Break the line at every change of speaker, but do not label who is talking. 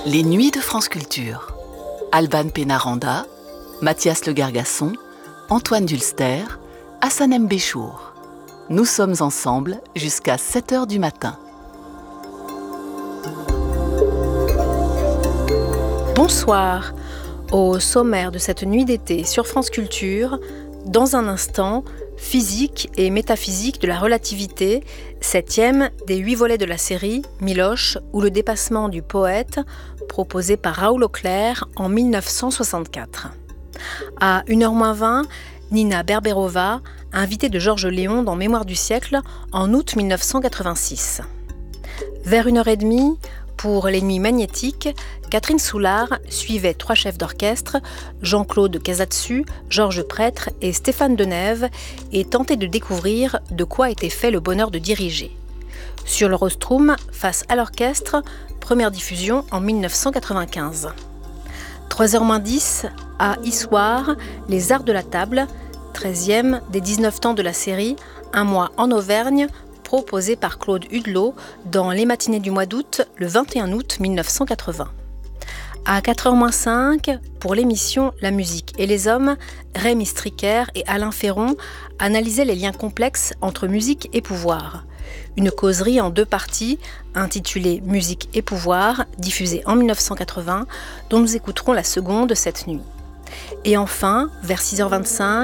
Les Nuits de France Culture. Alban Pénaranda, Mathias Le Gargasson, Antoine Dulster, Hassanem Béchour. Nous sommes ensemble jusqu'à 7h du matin.
Bonsoir. Au sommaire de cette nuit d'été sur France Culture, dans un instant, physique et métaphysique de la relativité, 7e des 8 volets de la série Miloche ou le dépassement du poète, proposé par Raoul Auclair en 1964. À 1h-20, Nina Berberova, invitée de Georges Léon dans Mémoire du siècle en août 1986. Vers 1h30, pour Les Nuits magnétiques, Catherine Soulard suivait 3 chefs d'orchestre, Jean-Claude Casatsu, Georges Prêtre et Stéphane Denève, et tentait de découvrir de quoi était fait le bonheur de diriger. Sur le rostrum, face à l'orchestre, première diffusion en 1995. 3h-10, à Issoire, Les Arts de la Table, 13e des 19 temps de la série, Un mois en Auvergne, proposé par Claude Hudelot dans Les Matinées du mois d'août, le 21 août 1980. À 4h-5, pour l'émission La musique et les hommes, Rémi Stricker et Alain Ferron analysaient les liens complexes entre musique et pouvoir. Une causerie en 2 parties, intitulée Musique et pouvoir, diffusée en 1980, dont nous écouterons la seconde cette nuit. Et enfin, vers 6h25,